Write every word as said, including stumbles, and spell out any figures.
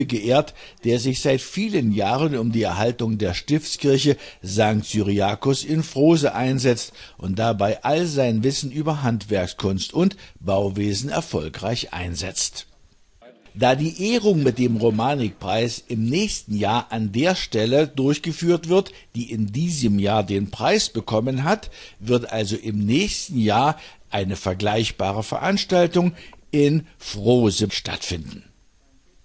geehrt, der sich seit vielen Jahren um die Erhaltung der Stiftskirche Sankt Cyriakus in Frohse einsetzt und dabei all sein Wissen über Handwerkskunst und Bauwesen erfolgreich einsetzt. Da die Ehrung mit dem Romanik-Preis im nächsten Jahr an der Stelle durchgeführt wird, die in diesem Jahr den Preis bekommen hat, wird also im nächsten Jahr eine vergleichbare Veranstaltung in Frohse stattfinden.